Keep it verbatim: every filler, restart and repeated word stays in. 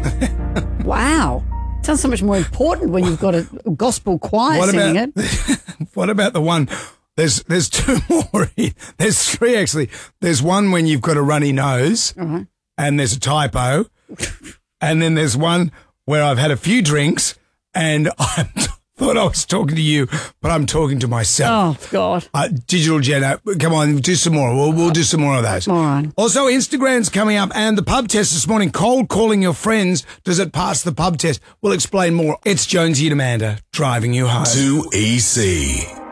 Wow. Sounds so much more important when you've got a gospel choir What singing about, it. What about the one? There's there's two more. Here. There's three actually. There's one when you've got a runny nose, Uh-huh. and there's a typo, and then there's one where I've had a few drinks and I thought I was talking to you, but I'm talking to myself. Oh, God. Uh, Digital Jenna, come on, do some more. We'll, we'll do some more of those. All right. Also, Instagram's coming up and the pub test this morning. Cold calling your friends. Does it pass the pub test? We'll explain more. It's Jonesy and Amanda driving you home. two E C.